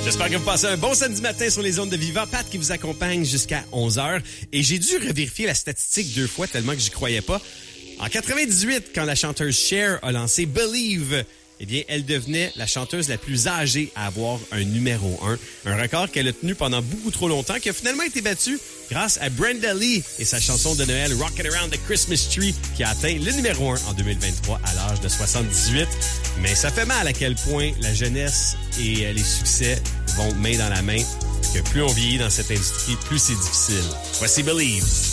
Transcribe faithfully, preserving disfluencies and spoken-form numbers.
J'espère que vous passez un bon samedi matin sur les ondes de Vivant. Pat qui vous accompagne jusqu'à onze heures. Et j'ai dû revérifier la statistique deux fois tellement que j'y croyais pas. En quatre-vingt-dix-huit, quand la chanteuse Cher a lancé Believe, eh bien, elle devenait la chanteuse la plus âgée à avoir un numéro un. Un record qu'elle a tenu pendant beaucoup trop longtemps, qui a finalement été battu grâce à Brenda Lee et sa chanson de Noël Rockin' Around the Christmas Tree, qui a atteint le numéro un en deux mille vingt-trois à l'âge de soixante-dix-huit. Mais ça fait mal à quel point la jeunesse et les succès vont main dans la main, que plus on vieillit dans cette industrie, plus c'est difficile. Voici Believe.